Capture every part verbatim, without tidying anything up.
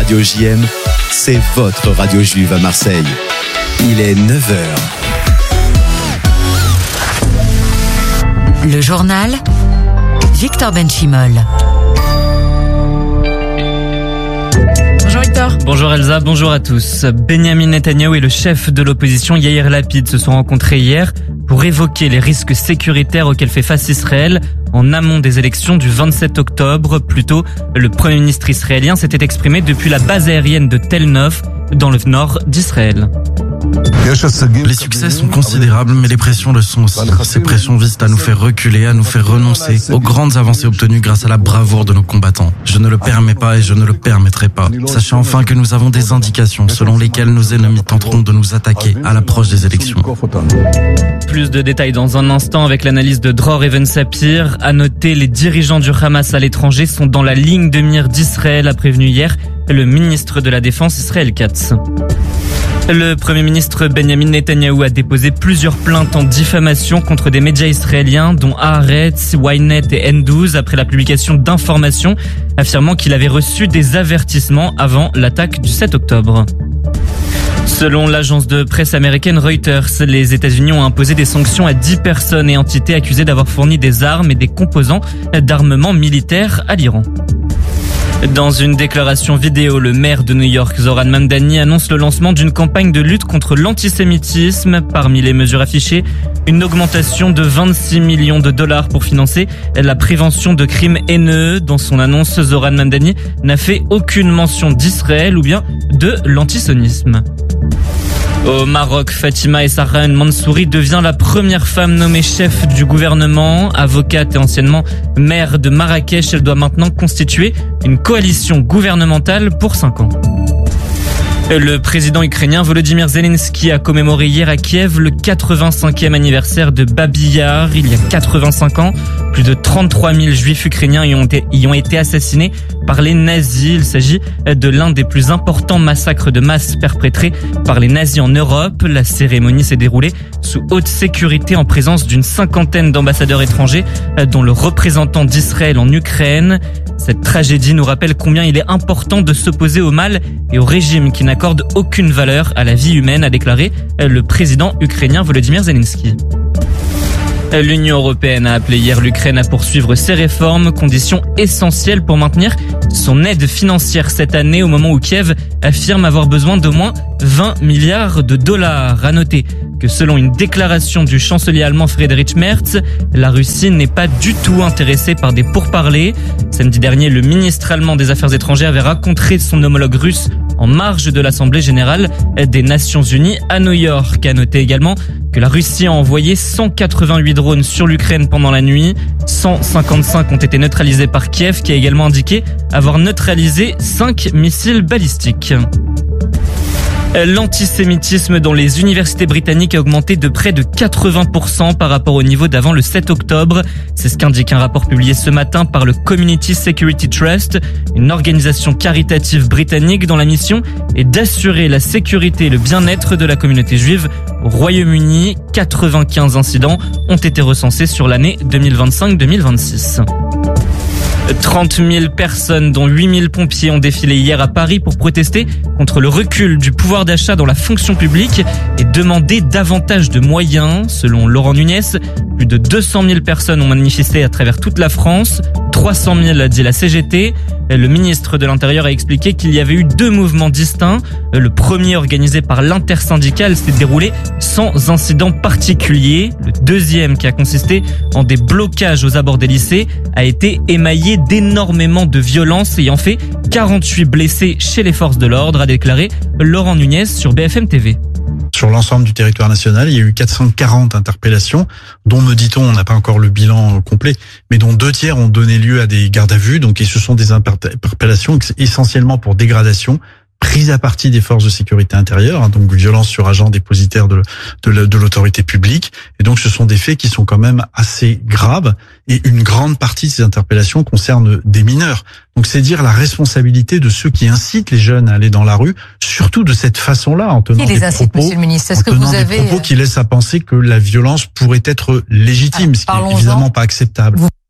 Radio J M, c'est votre radio juive à Marseille. Il est neuf heures. Le journal, Victor Benchimol. Bonjour Victor. Bonjour Elsa, bonjour à tous. Benyamin Netanyahou et le chef de l'opposition Yair Lapid se sont rencontrés hier pour évoquer les risques sécuritaires auxquels fait face Israël en amont des élections du vingt-sept octobre. Plus tôt, le Premier ministre israélien s'était exprimé depuis la base aérienne de Tel Nof, dans le nord d'Israël. Les succès sont considérables, mais les pressions le sont aussi. Ces pressions visent à nous faire reculer, à nous faire renoncer aux grandes avancées obtenues grâce à la bravoure de nos combattants. Je ne le permets pas et je ne le permettrai pas. Sachez enfin que nous avons des indications selon lesquelles nos ennemis tenteront de nous attaquer à l'approche des élections. Plus de détails dans un instant avec l'analyse de Dror Even-Sapir. À noter, les dirigeants du Hamas à l'étranger sont dans la ligne de mire d'Israël, a prévenu hier le ministre de la Défense Israël Katz. Le Premier ministre Benyamin Netanyahou a déposé plusieurs plaintes en diffamation contre des médias israéliens dont Haaretz, Ynet et N douze après la publication d'informations affirmant qu'il avait reçu des avertissements avant l'attaque du sept octobre. Selon l'agence de presse américaine Reuters, les États-Unis ont imposé des sanctions à dix personnes et entités accusées d'avoir fourni des armes et des composants d'armement militaire à l'Iran. Dans une déclaration vidéo, le maire de New York, Zohran Mamdani, annonce le lancement d'une campagne de lutte contre l'antisémitisme. Parmi les mesures affichées, une augmentation de vingt-six millions de dollars pour financer la prévention de crimes haineux. Dans son annonce, Zohran Mamdani n'a fait aucune mention d'Israël ou bien de l'antisionisme. Au Maroc, Fatima Essaran Mansouri devient la première femme nommée chef du gouvernement. Avocate et anciennement maire de Marrakech, elle doit maintenant constituer une coalition gouvernementale pour cinq ans. Le président ukrainien Volodymyr Zelensky a commémoré hier à Kiev le quatre-vingt-cinquième anniversaire de Babi Yar. Il y a quatre-vingt-cinq ans, plus de trente-trois mille juifs ukrainiens y ont été, y ont été assassinés par les nazis. Il s'agit de l'un des plus importants massacres de masse perpétrés par les nazis en Europe. La cérémonie s'est déroulée sous haute sécurité en présence d'une cinquantaine d'ambassadeurs étrangers, dont le représentant d'Israël en Ukraine. Cette tragédie nous rappelle combien il est important de s'opposer au mal et au régime qui n'accorde aucune valeur à la vie humaine, a déclaré le président ukrainien Volodymyr Zelensky. L'Union européenne a appelé hier l'Ukraine à poursuivre ses réformes, condition essentielle pour maintenir son aide financière cette année au moment où Kiev affirme avoir besoin d'au moins vingt milliards de dollars. À noter que selon une déclaration du chancelier allemand Friedrich Merz, la Russie n'est pas du tout intéressée par des pourparlers. Samedi dernier, le ministre allemand des Affaires étrangères avait rencontré son homologue russe en marge de l'Assemblée générale des Nations unies à New York. À noter également que la Russie a envoyé cent quatre-vingt-huit drones sur l'Ukraine pendant la nuit. cent cinquante-cinq ont été neutralisés par Kiev, qui a également indiqué avoir neutralisé cinq missiles balistiques. L'antisémitisme dans les universités britanniques a augmenté de près de quatre-vingts pour cent par rapport au niveau d'avant le sept octobre. C'est ce qu'indique un rapport publié ce matin par le Community Security Trust, une organisation caritative britannique dont la mission est d'assurer la sécurité et le bien-être de la communauté juive au Royaume-Uni. quatre-vingt-quinze incidents ont été recensés sur l'année deux mille vingt-cinq deux mille vingt-six. trente mille personnes, dont huit mille pompiers, ont défilé hier à Paris pour protester contre le recul du pouvoir d'achat dans la fonction publique et demander davantage de moyens. Selon Laurent Nunez, plus de deux cent mille personnes ont manifesté à travers toute la France. trois cent mille, a dit la C G T. Le ministre de l'Intérieur a expliqué qu'il y avait eu deux mouvements distincts. Le premier, organisé par l'intersyndicale, s'est déroulé sans incident particulier. Le deuxième, qui a consisté en des blocages aux abords des lycées, a été émaillé d'énormément de violences, ayant fait quarante-huit blessés chez les forces de l'ordre, a déclaré Laurent Nunez sur B F M T V. Sur l'ensemble du territoire national, il y a eu quatre cent quarante interpellations, dont, me dit-on, on n'a pas encore le bilan complet, mais dont deux tiers ont donné lieu à des gardes à vue. Donc, et ce sont des interpellations essentiellement pour dégradation, prise à partie des forces de sécurité intérieure, hein, donc violence sur agents dépositaires de, de, de l'autorité publique. Et donc, ce sont des faits qui sont quand même assez graves. Et une grande partie de ces interpellations concerne des mineurs. Donc, c'est dire la responsabilité de ceux qui incitent les jeunes à aller dans la rue, surtout de cette façon-là, en tenant des propos, Monsieur le ministre, est-ce en que tenant vous avez des propos qui laissent à penser que la violence pourrait être légitime, Alors, ce qui est évidemment pas acceptable. Vous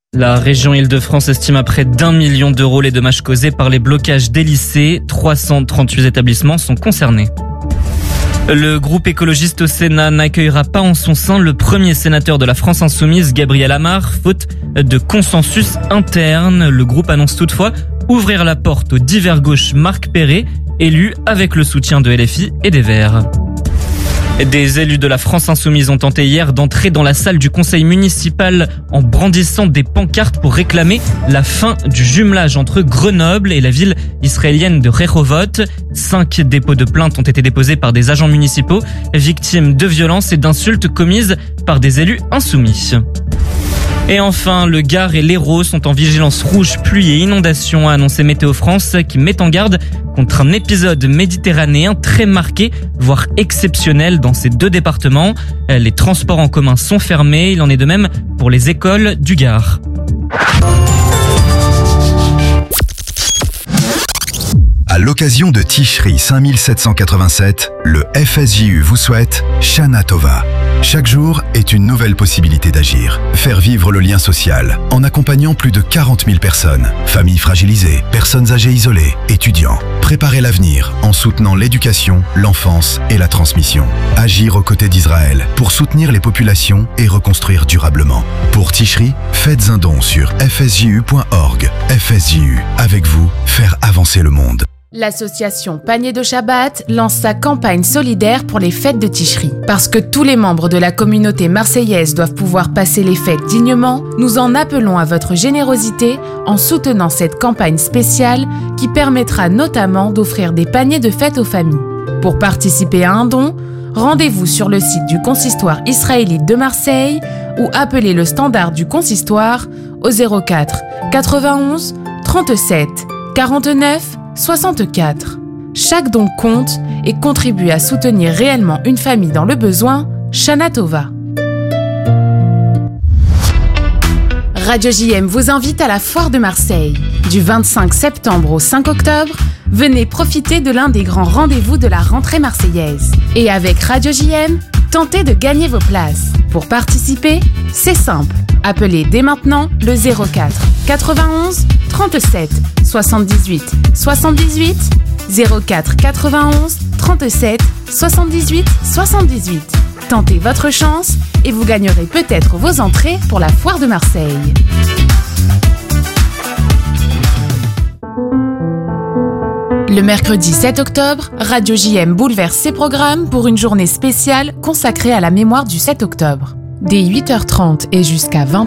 La région Île-de-France estime à près d'un million d'euros les dommages causés par les blocages des lycées. trois cent trente-huit établissements sont concernés. Le groupe écologiste au Sénat n'accueillera pas en son sein le premier sénateur de la France insoumise, Gabriel Amar, faute de consensus interne. Le groupe annonce toutefois ouvrir la porte au divers gauche Marc Perret, élu avec le soutien de L F I et des Verts. Des élus de la France insoumise ont tenté hier d'entrer dans la salle du conseil municipal en brandissant des pancartes pour réclamer la fin du jumelage entre Grenoble et la ville israélienne de Rehovot. Cinq dépôts de plainte ont été déposés par des agents municipaux victimes de violences et d'insultes commises par des élus insoumis. Et enfin, le Gard et l'Hérault sont en vigilance rouge, pluie et inondation, a annoncé Météo France, qui met en garde contre un épisode méditerranéen très marqué, voire exceptionnel dans ces deux départements. Les transports en commun sont fermés, il en est de même pour les écoles du Gard. À l'occasion de Tishri cinq mille sept cent quatre-vingt-sept, le F S J U vous souhaite Shana Tova. Chaque jour est une nouvelle possibilité d'agir. Faire vivre le lien social en accompagnant plus de quarante mille personnes, familles fragilisées, personnes âgées isolées, étudiants. Préparer l'avenir en soutenant l'éducation, l'enfance et la transmission. Agir aux côtés d'Israël pour soutenir les populations et reconstruire durablement. Pour Tishri, faites un don sur f s j u point org. F S J U, avec vous, faire avancer le monde. L'association Panier de Shabbat lance sa campagne solidaire pour les fêtes de Tishri. Parce que tous les membres de la communauté marseillaise doivent pouvoir passer les fêtes dignement, nous en appelons à votre générosité en soutenant cette campagne spéciale qui permettra notamment d'offrir des paniers de fêtes aux familles. Pour participer à un don, rendez-vous sur le site du consistoire israélite de Marseille ou appelez le standard du consistoire au zéro quatre quatre-vingt-onze trente-sept quarante-neuf soixante-quatre. Chaque don compte et contribue à soutenir réellement une famille dans le besoin. Shana Tova. Radio J M vous invite à la Foire de Marseille. Du vingt-cinq septembre au cinq octobre, venez profiter de l'un des grands rendez-vous de la rentrée marseillaise. Et avec Radio J M, tentez de gagner vos places. Pour participer, c'est simple. Appelez dès maintenant le zéro quatre quatre-vingt-onze trente-sept soixante-dix-huit soixante-dix-huit zéro quatre quatre-vingt-onze trente-sept soixante-dix-huit soixante-dix-huit. Tentez votre chance et vous gagnerez peut-être vos entrées pour la Foire de Marseille. Le mercredi sept octobre, Radio J M bouleverse ses programmes pour une journée spéciale consacrée à la mémoire du sept octobre. Dès huit heures trente et jusqu'à vingt